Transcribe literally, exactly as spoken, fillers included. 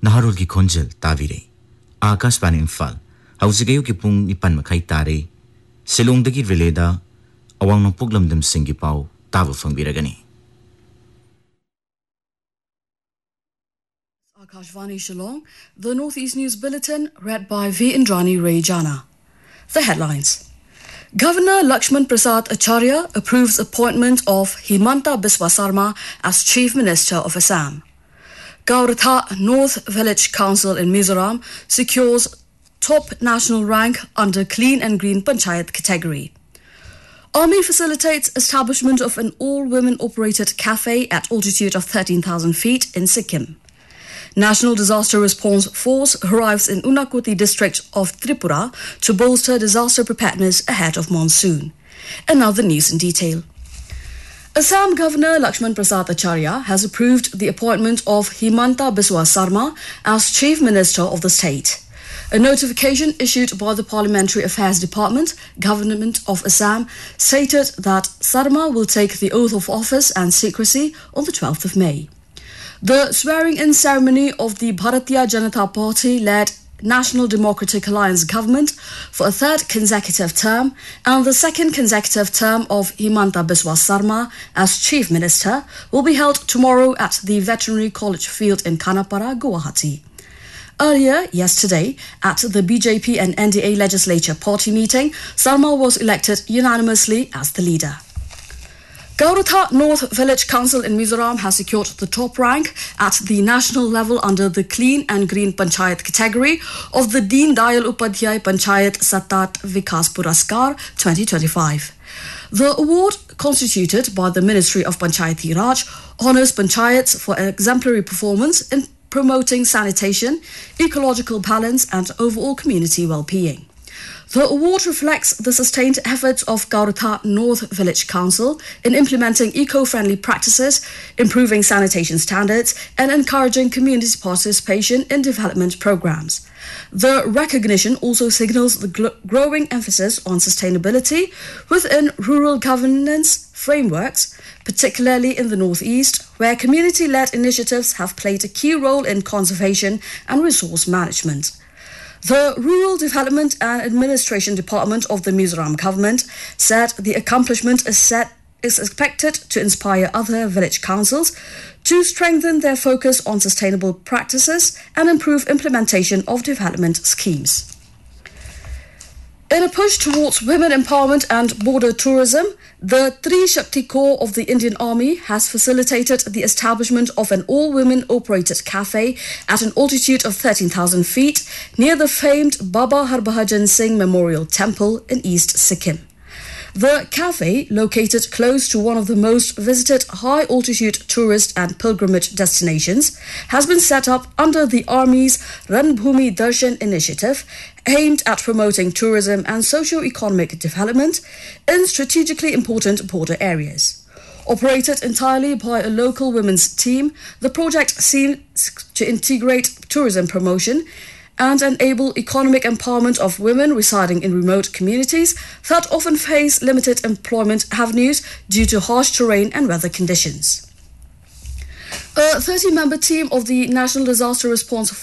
Naharul ki khonjel tavire. Akashvani Imphal. Hausigayu ki pung nipan makai tare. Silongdagi releda awang nongpuglamdam singi pau tava fangbiragani. Akashvani Shillong, the Northeast News Bulletin, read by V. Indrani Rayjana. The headlines. Governor Lakshman Prasad Acharya approves appointment of Himanta Biswa Sarma as Chief Minister of Assam. Gaurtha North Village Council in Mizoram secures top national rank under Clean and Green Panchayat category. Army facilitates establishment of an all-women operated cafe at altitude of thirteen thousand feet in Sikkim. National Disaster Response Force arrives in Unakoti district of Tripura to bolster disaster preparedness ahead of monsoon. And now the news in detail. Assam Governor Lakshman Prasad Acharya has approved the appointment of Himanta Biswa Sarma as Chief Minister of the state. A notification issued by the Parliamentary Affairs Department, Government of Assam, stated that Sarma will take the oath of office and secrecy on the twelfth of May. The swearing-in ceremony of the Bharatiya Janata Party-led National Democratic Alliance government for a third consecutive term and the second consecutive term of Himanta Biswa Sarma as Chief Minister will be held tomorrow at the Veterinary College Field in Khanapara, Guwahati. Earlier, yesterday, at the B J P and N D A legislature party meeting, Sarma was elected unanimously as the leader. Gaurtha North Village Council in Mizoram has secured the top rank at the national level under the Clean and Green Panchayat category of the Deen Dayal Upadhyay Panchayat Satat Vikas Puraskar twenty twenty-five. The award, constituted by the Ministry of Panchayati Raj, honours panchayats for exemplary performance in promoting sanitation, ecological balance and overall community well-being. The award reflects the sustained efforts of Gaurtha North Village Council in implementing eco-friendly practices, improving sanitation standards, and encouraging community participation in development programs. The recognition also signals the gl- growing emphasis on sustainability within rural governance frameworks, particularly in the Northeast, where community-led initiatives have played a key role in conservation and resource management. The Rural Development and Administration Department of the Mizoram government said the accomplishment is, set, is expected to inspire other village councils to strengthen their focus on sustainable practices and improve implementation of development schemes. In a push towards women empowerment and border tourism, the Tri Shakti Corps of the Indian Army has facilitated the establishment of an all-women operated cafe at an altitude of thirteen thousand feet near the famed Baba Harbhajan Singh Memorial Temple in East Sikkim. The cafe, located close to one of the most visited high-altitude tourist and pilgrimage destinations, has been set up under the Army's Ranbhumi Darshan initiative, aimed at promoting tourism and socio-economic development in strategically important border areas. Operated entirely by a local women's team, the project seeks to integrate tourism promotion and enable economic empowerment of women residing in remote communities that often face limited employment avenues due to harsh terrain and weather conditions. A thirty-member team of the National Disaster Response